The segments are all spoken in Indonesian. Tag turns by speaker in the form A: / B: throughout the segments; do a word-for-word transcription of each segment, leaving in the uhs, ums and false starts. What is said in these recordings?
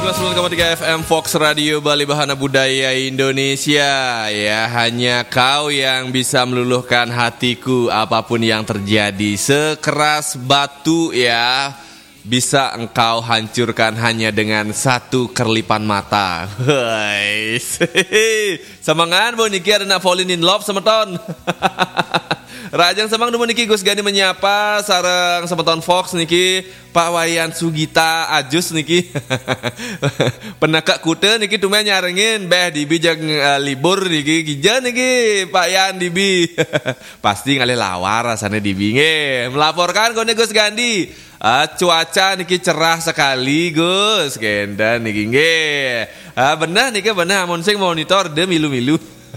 A: sembilan puluh sembilan koma tiga F M Fox Radio Bali Bahana Budaya Indonesia. Ya, hanya kau yang bisa meluluhkan hatiku apapun yang terjadi. Sekeras batu ya, bisa engkau hancurkan hanya dengan satu kerlipan mata. Guys, semangat bo niki ada nak falling in love sama ton. Rajang semang dulu niki Gus Gani menyapa sareng semeton Fox niki Pak Wayan Sugita Ajus niki. Penakak kute niki tumen nyarengin beh dibi jang uh, libur niki gija niki Pak Yan dibi. Pasti ngalih lawar rasanya dibi nge. Melaporkan kone Gus Gandi. Uh, cuaca niki cerah sekali Gus. Kenda niki nge. Uh, benar niki benar amun sing monitor de milu-milu.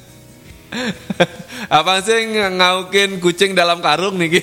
A: Abang sing ngaukin kucing dalam karung niki.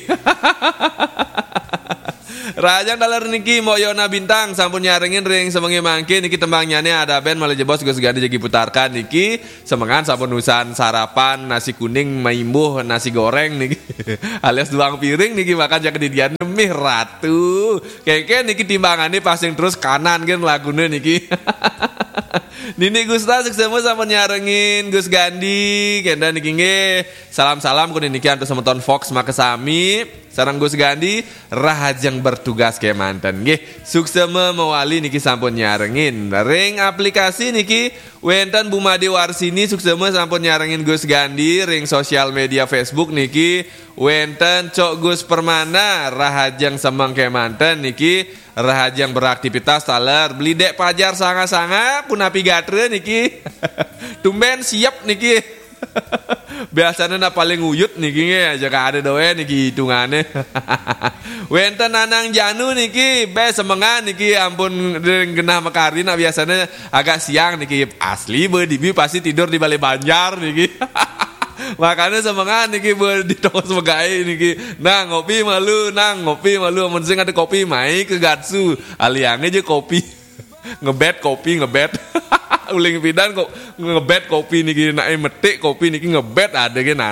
A: Rajang dalar niki Moyona Bintang sampun nyarengin ring semengi mangke niki tembangnyane ada band malah jebos Gus Gadi jadi putarkan niki semengan sampun usan sarapan nasi kuning maimbuh nasi goreng niki alias duang piring niki makan jak didian nemih ratu keke niki timbangane pasing terus kanan kan lagune niki. Nini Gusta suksemu sama nyarengin Gus Gandi kenda niki nge salam-salam ku niki antu semeton Fox makasami sareng Gus Gandi rahajang bertugas ke mantan nggih suksemu mewali niki sampun nyarengin ring aplikasi niki wenten Bumade Warsini suksemu sampun nyarengin Gus Gandi ring sosial media Facebook niki wenten Cok Gus Permana rahajang semang ke mantan niki rahajang beraktivitas taler beli dek pajar sanga-sanga punapi gatre niki. Tumben siap niki. Biasanya na paling uyut niki nge aja ada doe niki hitungane. Wenten Nanang Janu niki be semengan niki ampun genah mekari na biasanya agak siang niki asli be dibi pasti tidur di Balai Banjar niki. Makanya semangat niki buat di toko sebagai niki nang ngopi malu nang ngopi malu amun sing ada kopi mai ke Gatsu aliange aja kopi ngebet kopi ngebet uling pidan kok ngebet kopi niki naik metik kopi niki ngebet ada ge